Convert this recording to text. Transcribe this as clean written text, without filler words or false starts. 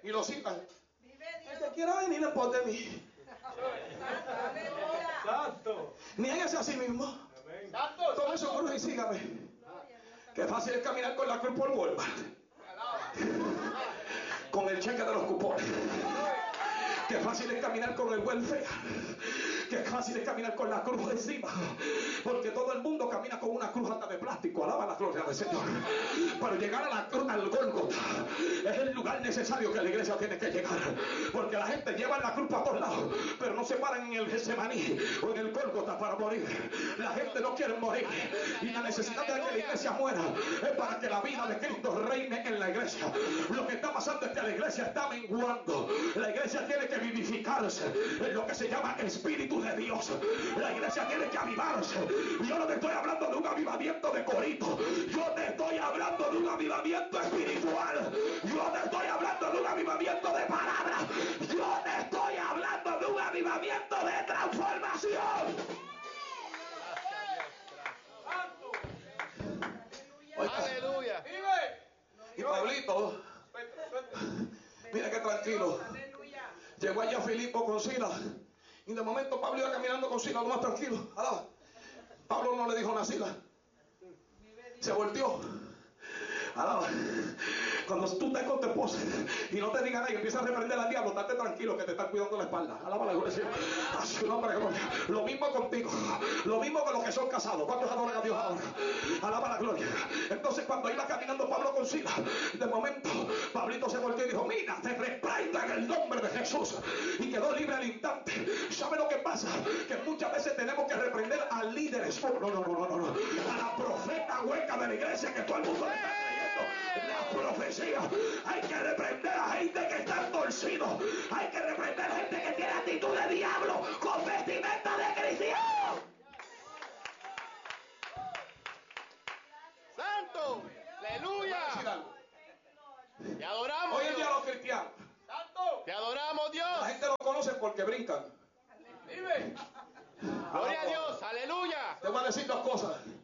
y lo citan. El que quiera venir en pos de mí. Santo. Niéguese a sí mismo. Tome su cruz y sígame. Qué fácil es caminar con la cruz por Walmart, con el cheque de los cupones. Qué fácil es caminar con el welfare. Qué fácil es caminar con la cruz encima. Porque todo el mundo camina con una cruz hasta de plástico. Alaba la gloria del Señor. Pero llegar a la cruz, al Gólgota, es el lugar necesario que la iglesia tiene que llegar. Porque la gente lleva la cruz para todos lados, pero no se paran en el Getsemaní o en el Gólgota para morir. La gente no quiere morir. Y la necesidad de que la iglesia muera es para que la vida de Cristo reine en la iglesia. Lo que está pasando es que la iglesia está menguando. La iglesia tiene que vivificarse en lo que se llama Espíritu de Dios. La iglesia tiene que avivarse. Yo no te estoy hablando de un avivamiento de corito. Yo te estoy hablando de un avivamiento espiritual. Yo te estoy hablando de un avivamiento de palabra. Yo te estoy hablando de un avivamiento de transformación. Aleluya. Y Pablito, mira que tranquilo, llegó allá Filipo con Silas. Y de momento Pablo iba caminando con Silas, lo más tranquilo. Alaba. Pablo no le dijo nada a Silas. Se volteó. Alaba. Cuando tú estés con tu esposa y no te diga nada y empiezas a reprender al diablo, estate tranquilo que te están cuidando la espalda. Alaba la gloria. A su nombre, gloria. Lo mismo contigo. Lo mismo con los que son casados. ¿Cuántos adoran a Dios ahora? Alaba la gloria. Entonces cuando iba caminando Pablo con Silas, de momento Pablito se volteó y dijo: mira, te reprendo en el nombre de Jesús. Y quedó libre al instante. ¿Sabe lo que pasa? Que muchas veces tenemos que reprender a líderes. No. A la profeta hueca de la iglesia que todo el mundo le está creyendo la profecía. Hay que reprender a gente que está torcido. Hay que reprender a gente que tiene actitud de diablo con vestimenta de cristiano. Santo. Aleluya. Te adoramos. Hoy en día los cristianos, Te adoramos, la Dios. gente lo conoce porque brincan. Gloria a Dios. Aleluya. Te voy a decir dos cosas.